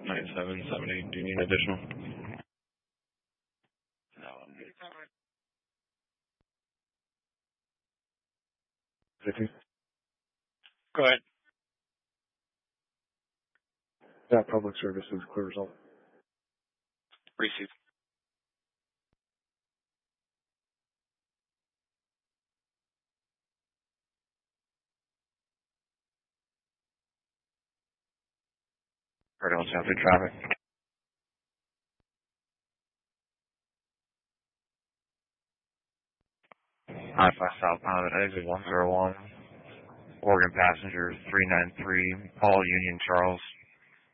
9770. Do you need additional? No. Go ahead. That public services clear result. Receive. Cardinal South traffic. I-5 southbound at exit 101. Oregon passenger 393, Paul Union Charles.